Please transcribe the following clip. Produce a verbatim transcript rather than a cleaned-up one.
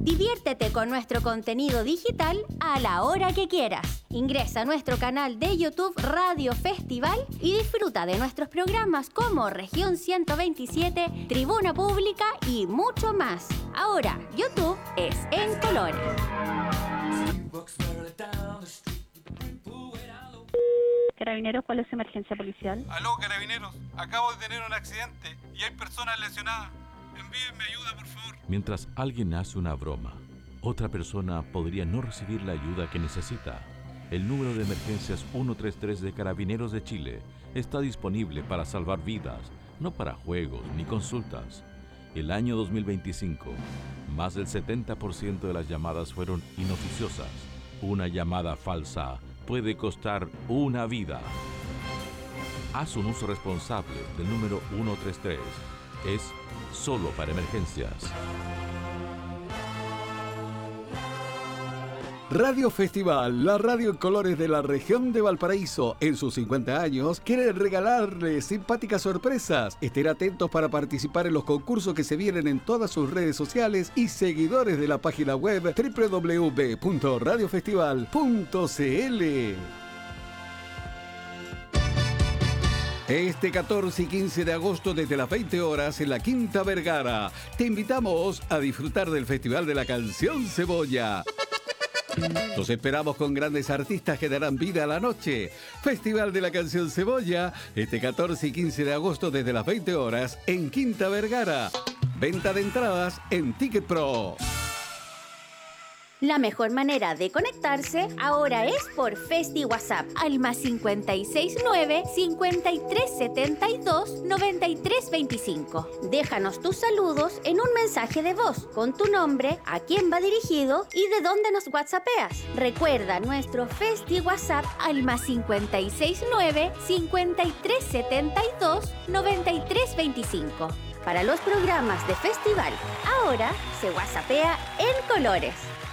Diviértete con nuestro contenido digital a la hora que quieras. Ingresa a nuestro canal de YouTube Radio Festival y disfruta de nuestros programas como Región ciento veintisiete, Tribuna Pública y mucho más. Ahora, YouTube es en colores. Carabineros, ¿cuál es su emergencia policial? Aló, Carabineros. Acabo de tener un accidente y hay personas lesionadas. Envíenme ayuda, por favor. Mientras alguien hace una broma, otra persona podría no recibir la ayuda que necesita. El número de emergencias ciento treinta y tres de Carabineros de Chile está disponible para salvar vidas, no para juegos ni consultas. El año dos mil veinticinco, más del setenta por ciento de las llamadas fueron inoficiosas. Una llamada falsa puede costar una vida. Haz un uso responsable del número ciento treinta y tres. Es solo para emergencias. Radio Festival, la radio en colores de la región de Valparaíso, en sus cincuenta años, quiere regalarles simpáticas sorpresas. Estén atentos para participar en los concursos que se vienen en todas sus redes sociales y seguidores de la página web doble u doble u doble u punto radio festival punto c l. Este catorce y quince de agosto desde las veinte horas en la Quinta Vergara, te invitamos a disfrutar del Festival de la Canción Cebolla. Los esperamos con grandes artistas que darán vida a la noche. Festival de la Canción Cebolla, este catorce y quince de agosto desde las veinte horas en Quinta Vergara. Venta de entradas en Ticket Pro. La mejor manera de conectarse ahora es por Festi WhatsApp al más cincuenta y seis nueve, cincuenta y tres setenta y dos, noventa y tres veinticinco. Déjanos tus saludos en un mensaje de voz con tu nombre, a quién va dirigido y de dónde nos whatsappeas. Recuerda nuestro Festi WhatsApp al más cincuenta y seis nueve, cincuenta y tres setenta y dos, noventa y tres veinticinco. Para los programas de festival, ahora se whatsappea en colores.